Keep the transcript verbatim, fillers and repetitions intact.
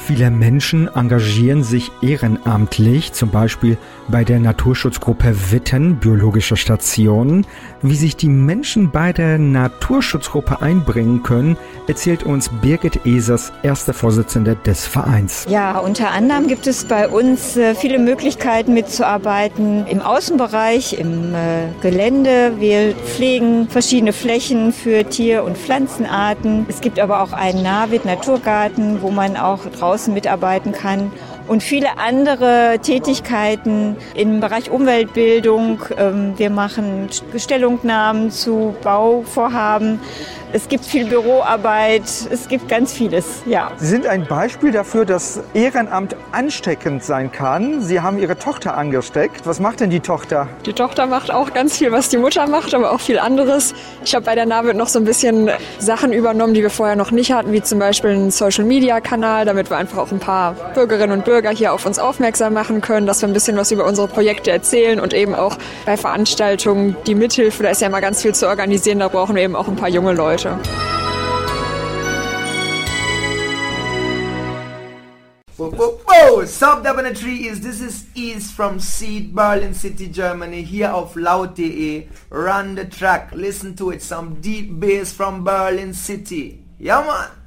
Viele Menschen engagieren sich ehrenamtlich, zum Beispiel bei der Naturschutzgruppe Witten, Biologische Station. Wie sich die Menschen bei der Naturschutzgruppe einbringen können, erzählt uns Birgit Esers, erste Vorsitzende des Vereins. Ja, unter anderem gibt es bei uns äh, viele Möglichkeiten mitzuarbeiten im Außenbereich, im äh, Gelände. Wir pflegen verschiedene Flächen für Tier- und Pflanzenarten. Es gibt aber auch einen Nahwit Naturgarten, wo man auch draußen mitarbeiten kann. Und viele andere Tätigkeiten im Bereich Umweltbildung. Wir machen Stellungnahmen zu Bauvorhaben. Es gibt viel Büroarbeit, es gibt ganz vieles, ja. Sie sind ein Beispiel dafür, dass Ehrenamt ansteckend sein kann. Sie haben Ihre Tochter angesteckt. Was macht denn die Tochter? Die Tochter macht auch ganz viel, was die Mutter macht, aber auch viel anderes. Ich habe bei der Nahwit noch so ein bisschen Sachen übernommen, die wir vorher noch nicht hatten, wie zum Beispiel einen Social-Media-Kanal, damit wir einfach auch ein paar Bürgerinnen und Bürger hier auf uns aufmerksam machen können, dass wir ein bisschen was über unsere Projekte erzählen und eben auch bei Veranstaltungen die Mithilfe, da ist ja immer ganz viel zu organisieren, da brauchen wir eben auch ein paar junge Leute. Whoa, whoa, whoa! Sub double three is this is East from Seed, Berlin City, Germany. Here auf laut dot de. Run the track, listen to it. Some deep bass from Berlin City. Ja, man!